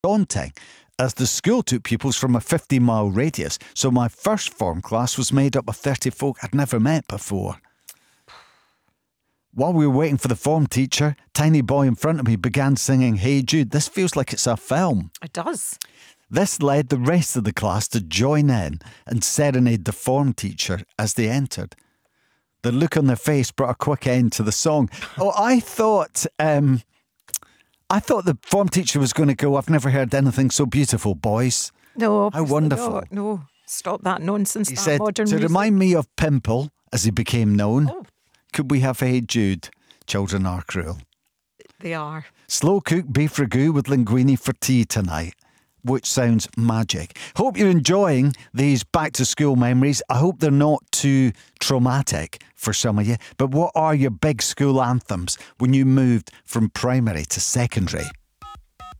daunting, as the school took pupils from a 50-mile radius, so my first form class was made up of 30 folk I'd never met before. While we were waiting for the form teacher, tiny boy in front of me began singing Hey Jude. This feels like it's a film. It does. This led the rest of the class to join in and serenade the form teacher as they entered. The look on their face brought a quick end to the song. Oh, I thought the form teacher was going to go, I've never heard anything so beautiful, boys. No. How wonderful. No. Stop that nonsense. He that said, modern to music. remind me of Pimple, as he became known, Oh, could we have Hey Jude? Children are cruel. they are. Slow cooked beef ragout with linguine for tea tonight, which sounds magic. Hope you're enjoying these back to school memories. I hope they're not too traumatic for some of you. But what are your big school anthems when you moved from primary to secondary?